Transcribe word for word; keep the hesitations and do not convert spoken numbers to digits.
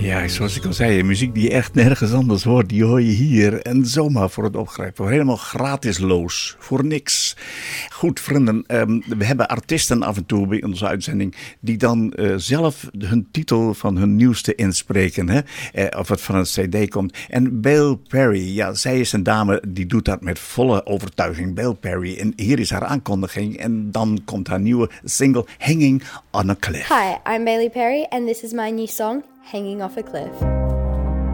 Ja, zoals ik al zei, muziek die je echt nergens anders hoort, die hoor je hier. En zomaar voor het opgrijpen. Helemaal gratisloos. Voor niks. Goed, vrienden. Um, we hebben artiesten af en toe bij onze uitzending die dan uh, zelf hun titel van hun nieuwste inspreken. Hè? Uh, of het van een cd komt. En Bale Perry, ja, zij is een dame die doet dat met volle overtuiging. Bale Perry. En hier is haar aankondiging. En dan komt haar nieuwe single Hanging on a Cliff. Hi, I'm Bailey Perry and this is my new song, Hanging Off a Cliff.